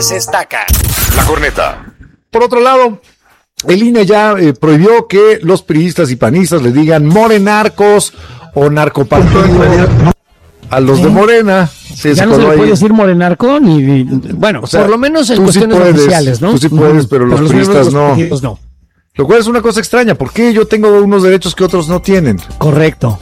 Se estaca. La Corneta. Por otro lado, el INE ya prohibió que los priistas y panistas le digan morenarcos o narcopartido a los de Morena. Sí, ya no se le puede decir morenarco ni bueno, o sea, por lo menos en cuestiones oficiales, ¿no? Tú sí puedes, pero los priistas no. Lo cual es una cosa extraña. ¿Por qué yo tengo unos derechos que otros no tienen? Correcto.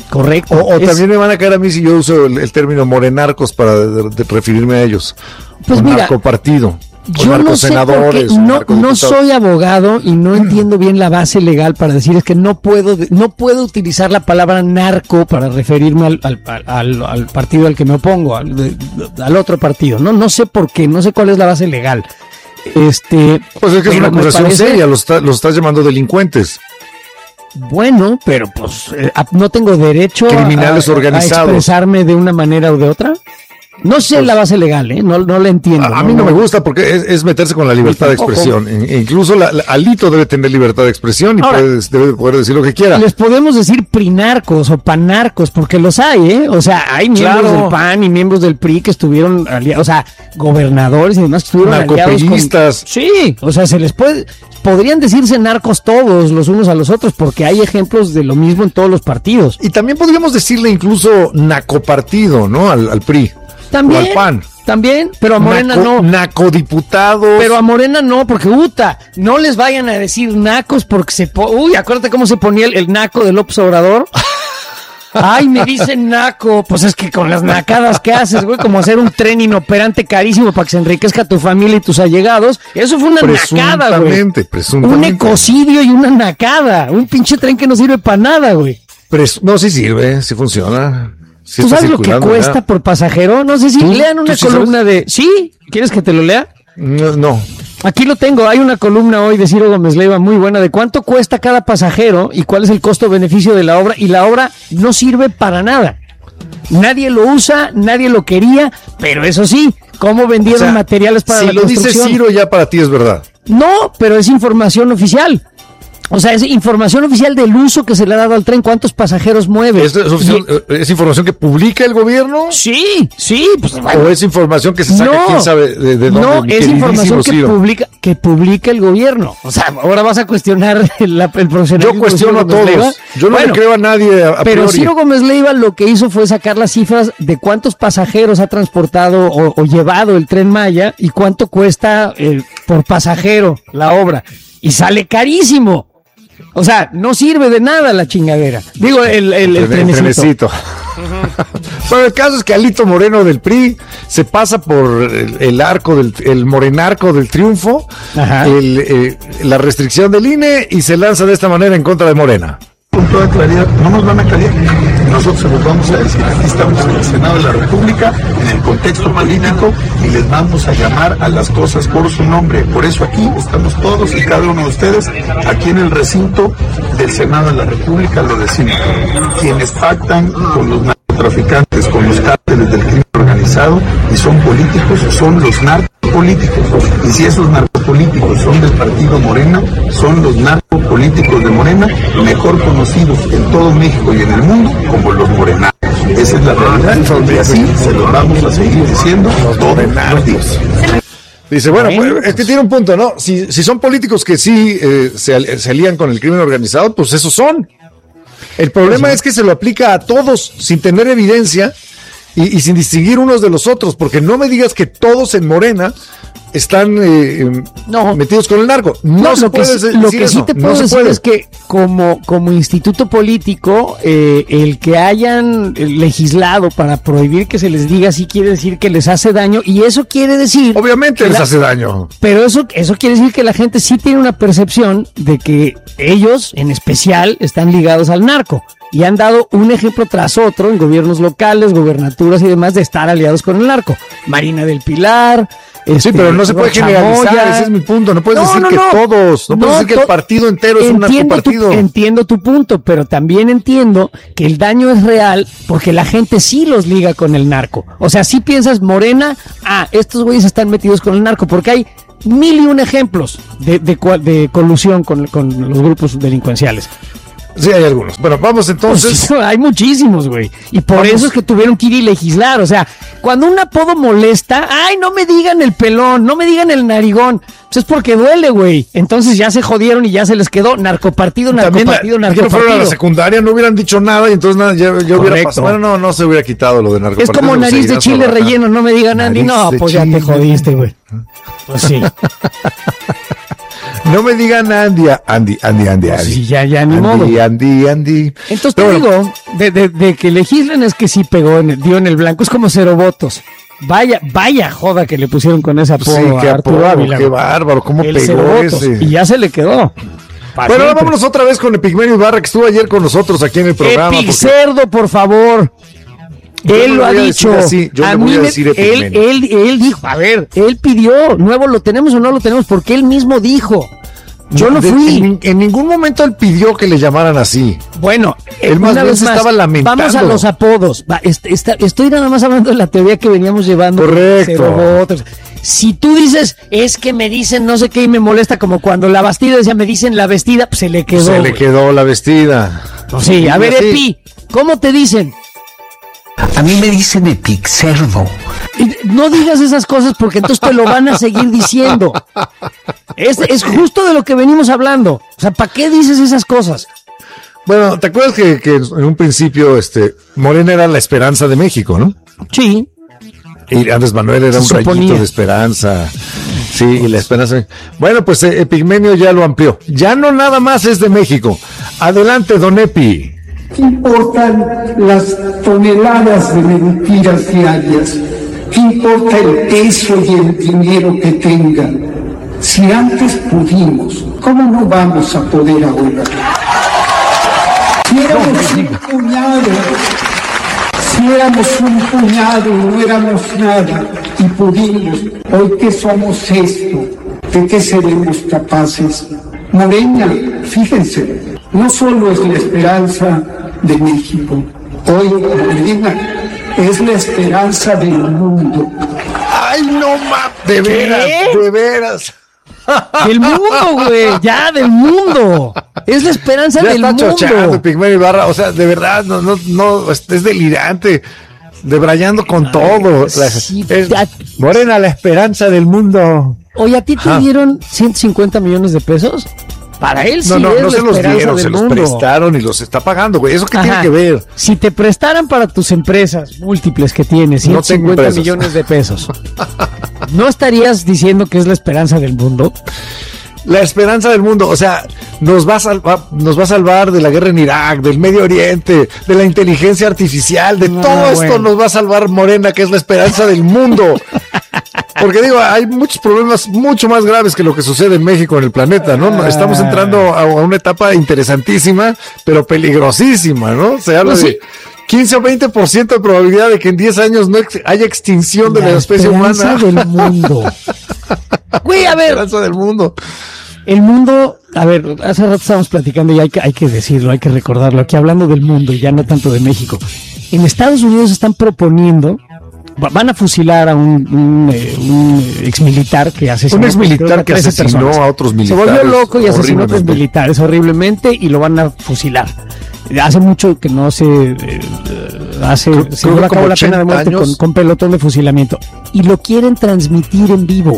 O también me van a caer a mí si yo uso el término morenarcos para referirme a ellos. Pues mira, narcopartido. Yo no sé porque no soy abogado y no entiendo bien la base legal para decir es que no puedo utilizar la palabra narco para referirme al partido al que me opongo, al otro partido. No sé por qué, no sé cuál es la base legal. Pues es que es una acusación seria, los estás llamando delincuentes. Bueno, pero pues no tengo derecho criminales organizados a expresarme de una manera o de otra. No sé la base legal, no la entiendo. A mí no me gusta porque es meterse con la libertad de expresión. Incluso Alito debe tener libertad de expresión y debe poder decir lo que quiera. Les podemos decir prinarcos o panarcos porque los hay, O sea, hay miembros del PAN y miembros del PRI que estuvieron aliados, o sea, gobernadores y demás que estuvieron aliados con... Sí, o sea, podrían decirse narcos todos los unos a los otros porque hay ejemplos de lo mismo en todos los partidos. Y también podríamos decirle incluso nacopartido, ¿no? Al PRI. También, o al PAN. También, pero a Morena no. Nacodiputados. Pero a Morena no, porque no les vayan a decir nacos porque acuérdate cómo se ponía el naco de López Obrador. Ay, me dicen naco. Pues es que con las nacadas que haces, güey, como hacer un tren inoperante carísimo para que se enriquezca tu familia y tus allegados. Eso fue una nacada, güey. Un ecocidio y una nacada. Un pinche tren que no sirve para nada, güey. No, sí sirve, sí funciona. Sí. ¿Tú sabes lo que cuesta por pasajero? No sé si lean una columna de... ¿Sí? ¿Quieres que te lo lea? No. Aquí lo tengo. Hay una columna hoy de Ciro Gómez Leiva muy buena de cuánto cuesta cada pasajero y cuál es el costo-beneficio de la obra. Y la obra no sirve para nada. Nadie lo usa, nadie lo quería, pero eso sí, ¿cómo vendieron materiales para la construcción? Si lo dice Ciro, ya para ti es verdad. No, pero es información oficial. O sea, es información oficial del uso que se le ha dado al tren, cuántos pasajeros mueve. ¿Es información que publica el gobierno? Sí. Pues, ¿O es información que se saca quién sabe de dónde? No, es información que publica el gobierno. O sea, ahora vas a cuestionar el profesionalismo. Yo cuestiono a todos. Yo no le creo a nadie a pero priori. Ciro Gómez Leiva lo que hizo fue sacar las cifras de cuántos pasajeros ha transportado o llevado el Tren Maya y cuánto cuesta por pasajero la obra. Y sale carísimo. O sea, no sirve de nada la chingadera. Digo, el trenecito. Bueno, el caso es que Alito Moreno del PRI se pasa por el arco el morenarco del triunfo, la restricción del INE y se lanza de esta manera en contra de Morena. Con toda claridad, no nos van a callar. Nosotros se los vamos a decir. Aquí estamos en el Senado de la República, en el contexto político, y les vamos a llamar a las cosas por su nombre. Por eso aquí estamos todos y cada uno de ustedes, aquí en el recinto del Senado de la República, lo decimos. Quienes pactan con los narcotraficantes, con los cárteles del crimen organizado y son políticos, son los narcopolíticos. Y si esos narcopolíticos son del partido Morena, son los narcopolíticos de Morena, mejor conocidos en todo México y en el mundo como los morenanos. Esa es la realidad y así se lo vamos a seguir diciendo todos los días. Dice, bueno, pues, es que tiene un punto, ¿no? Si son políticos que sí se alían con el crimen organizado, pues esos son. El problema es que se lo aplica a todos sin tener evidencia y sin distinguir unos de los otros, porque no me digas que todos en Morena están metidos con el narco. No se puede decir eso. Lo que sí te puedo decir es que como instituto político, el que hayan legislado para prohibir que se les diga así quiere decir que les hace daño, y eso quiere decir... Obviamente les hace daño. Pero eso quiere decir que la gente sí tiene una percepción de que ellos, en especial, están ligados al narco. Y han dado un ejemplo tras otro en gobiernos locales, gobernaturas y demás de estar aliados con el narco. Marina del Pilar... Sí, pero no se puede generalizar, ese es mi punto. No puedes decir que todos, no puedes decir que el partido entero es un narcopartido. Entiendo tu punto, pero también entiendo que el daño es real porque la gente sí los liga con el narco. O sea, si piensas Morena, estos güeyes están metidos con el narco, porque hay 1001 ejemplos de colusión con los grupos delincuenciales. Sí, hay algunos. Bueno, vamos entonces. Pues, hay muchísimos, güey. Y por eso es que tuvieron que ir y legislar. O sea, cuando un apodo molesta, ay, no me digan el pelón, no me digan el narigón. Pues es porque duele, güey. Entonces ya se jodieron y ya se les quedó narcopartido. Que no fueron a la secundaria, no hubieran dicho nada y entonces nada, yo hubiera pasado. Bueno, no se hubiera quitado lo de narcopartido. Es como nariz de chile relleno, no me digan Andy. No, pues ya te jodiste, güey. Pues sí. No me digan Andy. Sí, ya, ni modo. Andy. Entonces te digo, de que legislen es que sí pegó, dio en el blanco. Es como 0 votos. Vaya joda que le pusieron con ese apodo sí, a Arturo Ávila. Qué bárbaro, cómo pegó ese. Y ya se le quedó. Bueno, ahora vámonos otra vez con Epigmenio Ibarra, que estuvo ayer con nosotros aquí en el programa. Cerdo, por favor. Él lo ha dicho. Yo le voy a decir Epigmenio. Él dijo, a ver, él pidió, nuevo lo tenemos o no lo tenemos, porque él mismo dijo. Yo no fui. En ningún momento él pidió que le llamaran así. Bueno, él más bien se estaba lamentando. Vamos a los apodos. Estoy nada más hablando de la teoría que veníamos llevando. Correcto. Si tú dices, es que me dicen no sé qué y me molesta, como cuando la Bastida decía, me dicen la vestida, pues se le quedó. Se le quedó la vestida. Pues sí, a ver, Epi, ¿cómo te dicen? A mí me dicen Epigcerdo. No digas esas cosas porque entonces te lo van a seguir diciendo. Es justo de lo que venimos hablando. O sea, ¿para qué dices esas cosas? Bueno, ¿te acuerdas que en un principio Morena era la esperanza de México, ¿no? Sí. Y Andrés Manuel era un rayito de esperanza. Sí, y la esperanza. Bueno, pues Epigmenio ya lo amplió. Ya no nada más es de México. Adelante, don Epi. ¿Qué importan las toneladas de mentiras diarias? ¿Qué importa el peso y el dinero que tengan? Si antes pudimos, ¿cómo no vamos a poder ahora? Si éramos un puñado y no éramos nada y pudimos, hoy que somos esto, ¿de qué seremos capaces? Morena, fíjense, no solo es la esperanza de México, hoy Morena es la esperanza del mundo. ¡Ay, no mames! De veras. Del mundo, güey, ya, del mundo. Es la esperanza del mundo. Ya está chochando Epigmenio Ibarra, o sea, de verdad, no, es delirante. Debrayando con todo. Sí, Morena, la esperanza del mundo. Oye, ¿a ti te dieron 150 millones de pesos? Para él sí es la esperanza del mundo. No se los dieron, se los prestaron y los está pagando, güey. ¿Eso qué tiene que ver? Si te prestaran para tus empresas múltiples que tienes, 150 millones de pesos, ¿no estarías diciendo que es la esperanza del mundo? La esperanza del mundo, o sea, nos va a salvar de la guerra en Irak, del Medio Oriente, de la inteligencia artificial, de todo esto nos va a salvar Morena, que es la esperanza del mundo. Porque digo, hay muchos problemas mucho más graves que lo que sucede en México, en el planeta, ¿no? Estamos entrando a una etapa interesantísima, pero peligrosísima, ¿no? Se habla de 15 o 20% de probabilidad de que en 10 años no haya extinción de la especie humana. La esperanza del mundo. Güey, a ver. La esperanza del mundo. El mundo, a ver, hace rato estábamos platicando y hay que decirlo, hay que recordarlo, aquí hablando del mundo y ya no tanto de México. En Estados Unidos están proponiendo, van a fusilar a un exmilitar que asesinó. Un exmilitar que asesinó a otros militares. Se volvió loco y asesinó a otros militares horriblemente y lo van a fusilar. Hace mucho que no se lleva a cabo la pena de muerte con pelotón de fusilamiento. Y lo quieren transmitir en vivo.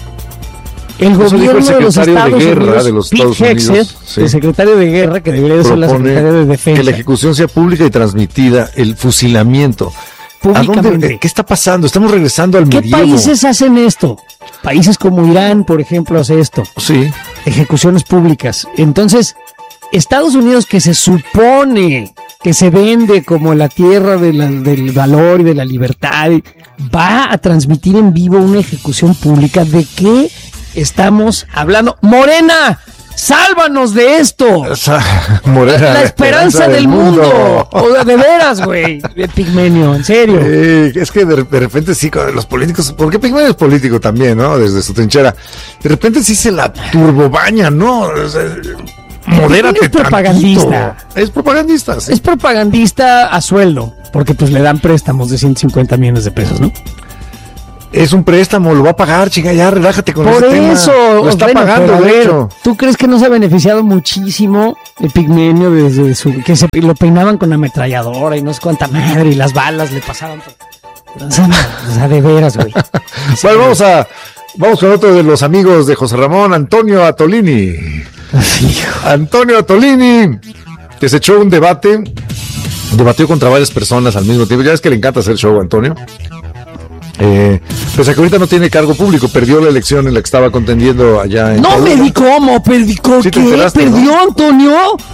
El gobierno de los Estados Unidos, Pete Hegseth, el secretario de guerra, que debería ser la secretaria de defensa, que la ejecución sea pública y transmitida, el fusilamiento. Públicamente. ¿Qué está pasando? Estamos regresando al medievo. ¿Qué países hacen esto? Países como Irán, por ejemplo, hace esto. Sí. Ejecuciones públicas. Entonces, Estados Unidos, que se supone que se vende como la tierra del valor y de la libertad, va a transmitir en vivo una ejecución pública. ¿De qué estamos hablando? ¡Morena! ¡Sálvanos de esto! Morena, la esperanza del mundo. O de veras, güey. Epigmenio, en serio. Es que de repente sí, con los políticos, porque Epigmenio es político también, ¿no? Desde su trinchera. De repente sí se la turbobaña, ¿no? O sea, modérate. Es propagandista. Es propagandista, sí. Es propagandista a sueldo, porque pues le dan préstamos de 150 millones de pesos, ¿no? Es un préstamo, lo va a pagar, chica, ya relájate con Por ese tema. eso, Lo está bueno, pagando, pero a de ver, hecho. ¿tú crees que no se ha beneficiado muchísimo el Pigmenio desde que lo peinaban con ametralladora y no sé cuánta madre y las balas le pasaban? O sea, de veras, güey. Bueno, vamos con otro de los amigos de José Ramón, Antonio Atolini. Antonio Atolini, que se echó un debate, debatió contra varias personas al mismo tiempo. Ya ves que le encanta hacer show, Antonio. Pues que ahorita no tiene cargo público, perdió la elección en la que estaba contendiendo allá en No Toluca. me di cómo, perdió, ¿Sí te ¿qué? enteraste, ¿Perdió, no? Antonio?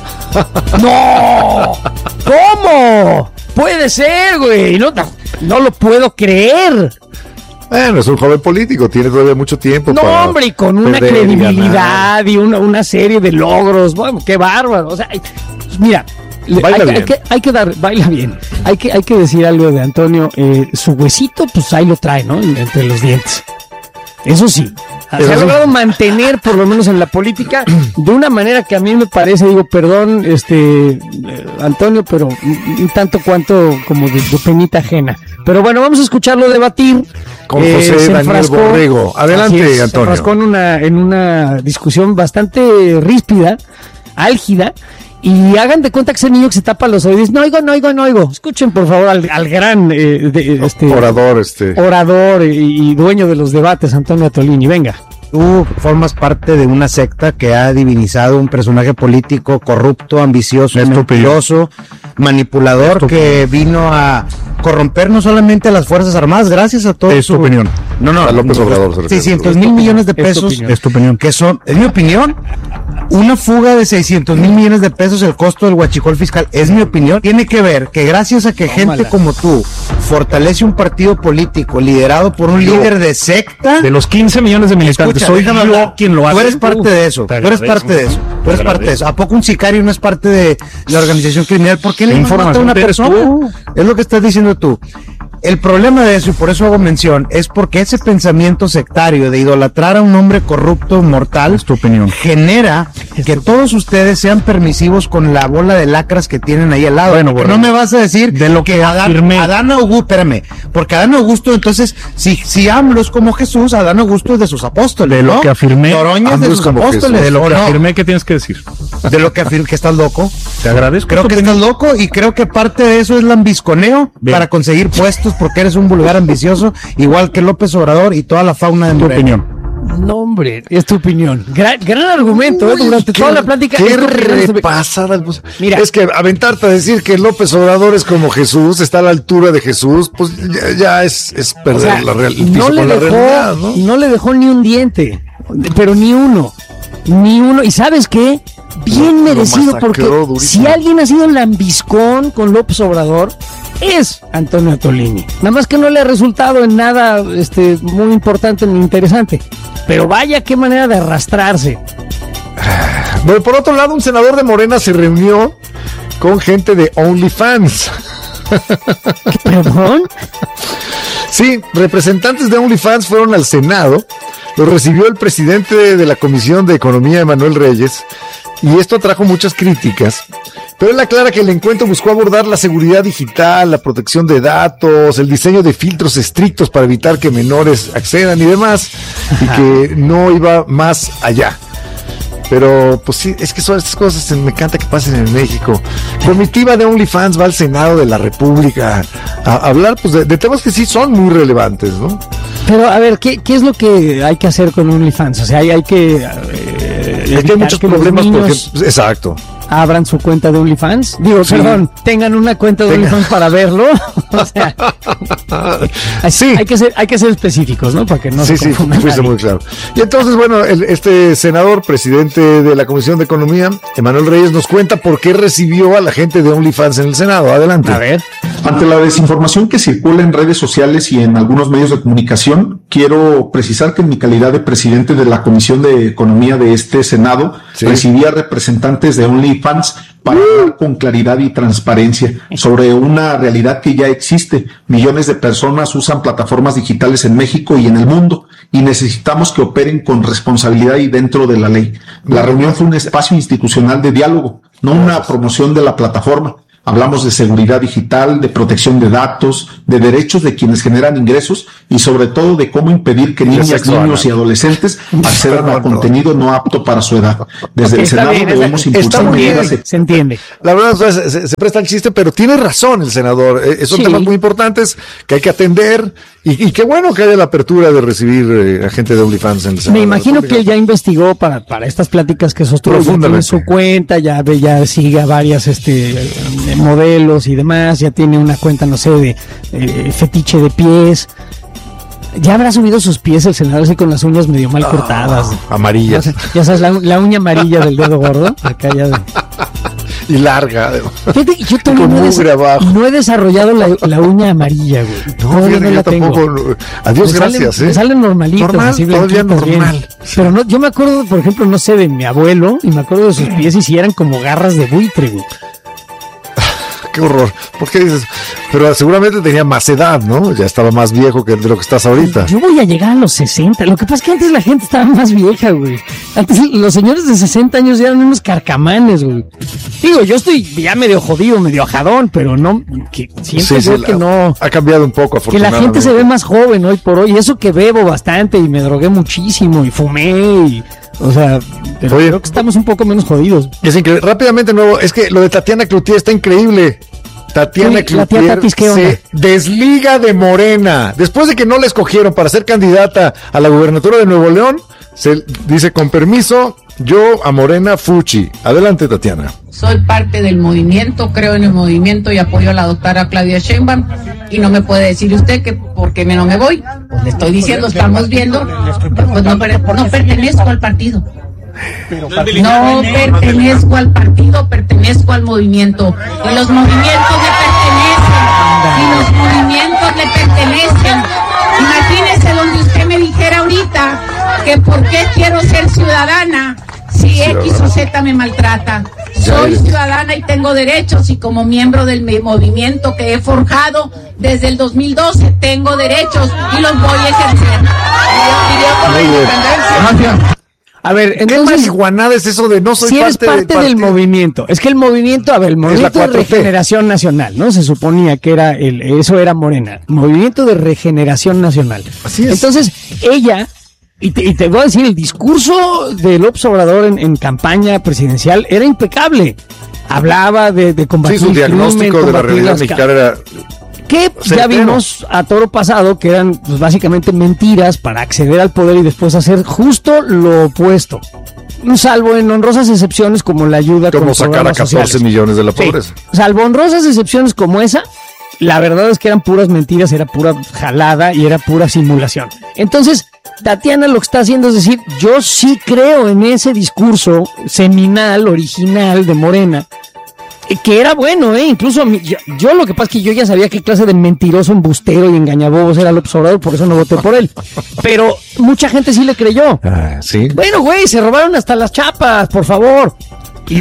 ¡No! ¿Cómo? Puede ser, güey. No lo puedo creer. Bueno, es un joven político, tiene todavía mucho tiempo. No, para hombre, y con una perder y credibilidad y una serie de logros. Bueno, qué bárbaro. O sea, mira, Baila bien. baila bien. Hay que decir algo de Antonio. Su huesito, pues ahí lo trae, ¿no? Entre los dientes. Eso sí. Se ha logrado mantener, por lo menos en la política, de una manera que a mí me parece, digo, perdón, Antonio, pero un tanto cuanto como de penita ajena. Pero bueno, vamos a escucharlo debatir. Con José Daniel Borrego. Adelante, Antonio. Se enfrascó en una discusión bastante ríspida, álgida. Y hagan de cuenta que ese niño que se tapa los oídos, no oigo. Escuchen, por favor, al gran orador y dueño de los debates, Antonio Atolini. Venga. Tú formas parte de una secta que ha divinizado un personaje político corrupto, ambicioso, mentiroso, manipulador, que vino a corromper no solamente a las Fuerzas Armadas, gracias a todo. Es tu opinión. No, a López Obrador. 600,000 millones de pesos. Es tu opinión. Que son, es mi opinión, una fuga de 600,000 millones de pesos el costo del huachicol fiscal. Es mi opinión. Tiene que ver que gracias a que gente como tú fortalece un partido político liderado por un líder de secta. De los 15 millones de militantes, Escucha, soy déjame yo hablar. quien lo hace. Tú eres parte de eso. Tú eres parte de eso. Tú eres parte de eso. ¿A poco un sicario no es parte de la organización criminal? ¿Por qué le mata a una persona? Es lo que estás diciendo tú. El problema de eso, y por eso hago mención, es porque ese pensamiento sectario de idolatrar a un hombre corrupto, mortal, Es tu opinión. genera que todos ustedes sean permisivos con la bola de lacras que tienen ahí al lado. Bueno, Porque bueno. no me vas a decir De lo que afirmé. Adán Augusto, espérame, porque Adán Augusto, entonces, si AMLO es como Jesús, Adán Augusto es de sus apóstoles, De lo ¿no? que afirmé, Noroña es de AMLO sus es como apóstoles. De lo que No, afirmé, ¿qué tienes que decir? de lo que afirmé, que estás loco. Te agradezco. Creo tu que opinión. estás loco y creo que parte de eso es lambisconeo Bien. para conseguir puestos porque eres un vulgar ambicioso, igual que López Obrador y toda la fauna de Tu Morena. opinión. No, hombre, es tu opinión. Gran argumento, durante toda la plática. Qué es tu opinión. repasada. Mira. Es que aventarte a decir que López Obrador es como Jesús, está a la altura de Jesús, pues ya es perder O sea, el piso no le con la dejó, realidad, ¿no? no le dejó ni un diente, pero ni uno. ¿Y sabes qué? Bien Lo merecido, masacró porque durísimo. si alguien ha sido lambiscón con López Obrador, es Antonio Atolini. Nada más que no le ha resultado en nada muy importante ni interesante. Pero vaya qué manera de arrastrarse. Bueno, por otro lado, un senador de Morena se reunió con gente de OnlyFans. ¿Perdón? Sí, representantes de OnlyFans fueron al Senado, lo recibió el presidente de la Comisión de Economía, Emanuel Reyes, y esto atrajo muchas críticas, pero él aclara que el encuentro buscó abordar la seguridad digital, la protección de datos, el diseño de filtros estrictos para evitar que menores accedan y demás, y que no iba más allá. Pero, pues sí, es que son estas cosas, me encanta que pasen en México. Comitiva de OnlyFans va al Senado de la República a hablar pues de temas que sí son muy relevantes, ¿no? Pero, a ver, ¿qué es lo que hay que hacer con OnlyFans? O sea, hay que... Es que hay muchos que los problemas, por niños ejemplo. Exacto. abran su cuenta de OnlyFans. Digo, Sí. perdón, tengan una cuenta de OnlyFans para verlo. O sea, Sí. hay que ser específicos, ¿no? Para que no Sí, se sí, confunda fuiste nadie. muy claro. Y entonces, bueno, este senador, presidente de la Comisión de Economía, Emanuel Reyes, nos cuenta por qué recibió a la gente de OnlyFans en el Senado. Adelante. A ver. Ante la desinformación que circula en redes sociales y en algunos medios de comunicación, quiero precisar que en mi calidad de presidente de la Comisión de Economía de este Senado, Sí. recibí a representantes de OnlyFans para hablar con claridad y transparencia sobre una realidad que ya existe. Millones de personas usan plataformas digitales en México y en el mundo y necesitamos que operen con responsabilidad y dentro de la ley. La reunión fue un espacio institucional de diálogo, no una promoción de la plataforma. Hablamos de seguridad digital, de protección de datos, de derechos de quienes generan ingresos y sobre todo de cómo impedir que niñas, niños y adolescentes accedan a contenido no apto para su edad. Desde el Senado debemos impulsar medidas. Se entiende. La verdad, se presta el chiste, pero tiene razón el senador. Son temas muy importantes que hay que atender y qué bueno que haya la apertura de recibir a gente de OnlyFans en el Senado. Me imagino que él ya investigó para estas pláticas que sostuvo, ya tiene su cuenta, ya sigue a varias modelos y demás, ya tiene una cuenta, no sé, de fetiche de pies. Ya habrá subido sus pies el senador así con las uñas medio mal cortadas. Amarillas. Ya sabes, la uña amarilla del dedo gordo. Acá ya y larga. Fíjate, yo todavía no he desarrollado la uña amarilla, güey. Todavía no la tengo. Adiós, gracias. Me salen normalitos. Normal, así todavía normal. Pero no, yo me acuerdo, por ejemplo, no sé, de mi abuelo, y me acuerdo de sus pies y si eran como garras de buitre, güey. Qué horror. ¿Por qué dices? Pero seguramente tenía más edad, ¿no? Ya estaba más viejo que de lo que estás ahorita. Yo voy a llegar a los 60. Lo que pasa es que antes la gente estaba más vieja, güey. Antes los señores de 60 años ya eran unos carcamanes, güey. Digo, yo estoy ya medio jodido, medio ajadón, pero no, siento yo que no. Ha cambiado un poco, afortunadamente. Que la gente se ve más joven hoy por hoy. Y eso que bebo bastante y me drogué muchísimo y fumé y... O sea, pero creo que estamos un poco menos jodidos. Es increíble. Rápidamente, nuevo, es que lo de Tatiana Cloutier está increíble. Tatiana Cloutier se desliga de Morena. Después de que no la escogieron para ser candidata a la gubernatura de Nuevo León, se dice, con permiso, yo a Morena fuchi. Adelante, Tatiana. Soy parte del movimiento, creo en el movimiento y apoyo a la doctora Claudia Sheinbaum. Y no me puede decir usted que por qué no me voy. Pues le estoy diciendo, estamos viendo, pues no pertenezco al partido. No pertenezco al partido, pertenezco al movimiento. Y los movimientos le pertenecen. Imagínese donde usted me dijera ahorita que por qué quiero ser ciudadana si X o Z me maltrata. Soy ciudadana y tengo derechos, y como miembro del movimiento que he forjado desde el 2012 tengo derechos y los voy a ejercer. A ver, entonces, ¿qué marihuanada es eso de no soy si eres parte del movimiento? Es que el movimiento, el movimiento de Regeneración Nacional, ¿no? Se suponía que era eso era Morena, Movimiento de Regeneración Nacional. Así es. Entonces, ella, y te voy a decir, el discurso de López Obrador en campaña presidencial era impecable. Hablaba de combatir su diagnóstico de la realidad mexicana era... Que ya vimos a toro pasado que eran pues, básicamente mentiras para acceder al poder y después hacer justo lo opuesto. Salvo en honrosas excepciones como la ayuda como con sacar a 14 sociales. Millones de la pobreza. Sí. Salvo honrosas excepciones como esa, la verdad es que eran puras mentiras, era pura jalada y era pura simulación. Entonces, Tatiana lo que está haciendo es decir, yo sí creo en ese discurso seminal, original de Morena, que era bueno, incluso a mí, yo lo que pasa es que yo ya sabía qué clase de mentiroso, embustero y engañabobos era López Obrador, por eso no voté por él. Pero mucha gente sí le creyó. Sí. Bueno, güey, se robaron hasta las chapas, por favor. Y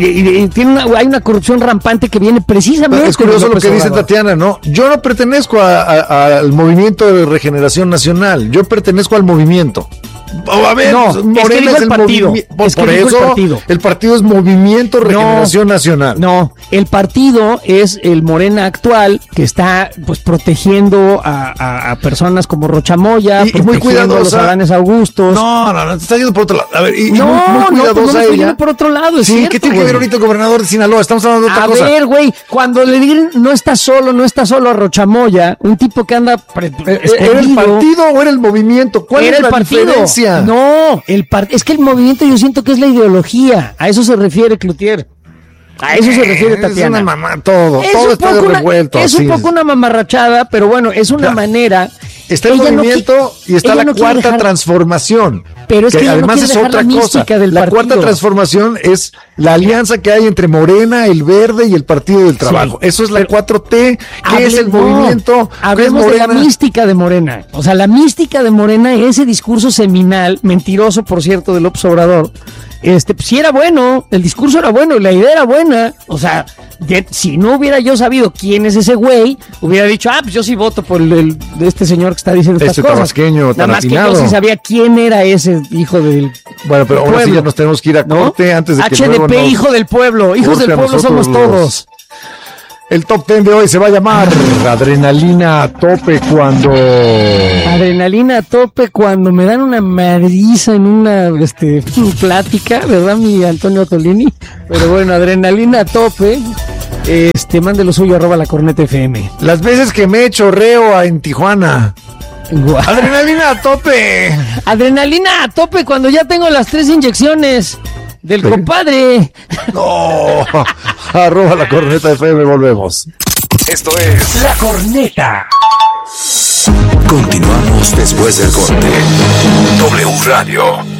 hay una corrupción rampante que viene precisamente. Es curioso lo que dice Tatiana, ¿no? Yo no pertenezco al movimiento de Regeneración Nacional, yo pertenezco al movimiento. A ver, no, Morena es el partido. Por eso el partido es Movimiento Regeneración Nacional. No, el partido es el Morena actual que está pues protegiendo a personas como Rocha Moya, y muy cuidadosa a los Adanes Augustos. No, te está yendo por otro lado. A ver, muy cuidadosa pues ella. Por otro lado, es cierto, ¿qué tiene que ver ahorita el gobernador de Sinaloa? Estamos hablando de otra cosa. A ver, güey, cuando le digan no está solo a Rocha Moya, un tipo que anda ¿era el partido o era el movimiento? ¿Cuál era es la el partido? Diferencia? No, es que el movimiento yo siento que es la ideología. A eso se refiere Cloutier. A eso se refiere Tatiana. Es una mamá, todo está revuelto. Es un poco una mamarrachada, pero bueno, es una manera. Está el movimiento y está la cuarta transformación. Pero es que además es otra cosa. La cuarta transformación es la alianza que hay entre Morena, el Verde y el Partido del Trabajo. Sí, eso es la 4T, que es el movimiento. Hablemos de la mística de Morena. O sea, la mística de Morena, ese discurso seminal, mentiroso, por cierto, de López Obrador. Sí era bueno, el discurso era bueno, la idea era buena. O sea, si no hubiera yo sabido quién es ese güey, hubiera dicho, pues yo sí voto por de este señor que está diciendo estas cosas. Tabasqueño, nada más que yo sí sabía quién era ese hijo del Bueno, pero ahora sí ya nos tenemos que ir a corte, ¿no? Antes de que HDP, hijo del pueblo, hijos del pueblo somos todos. El top 10 de hoy se va a llamar Adrenalina a tope cuando... Adrenalina a tope cuando me dan una madriza en una plática, ¿verdad, mi Antonio Tolini? Pero bueno, adrenalina a tope. Mande lo suyo, @lacorneta.fm. Las veces que me he hecho reo en Tijuana. Adrenalina a tope. Adrenalina a tope cuando ya tengo las 3 inyecciones del compadre. No. @lacorneta.fm, volvemos. Esto es La Corneta. Continuamos después del corte. W Radio.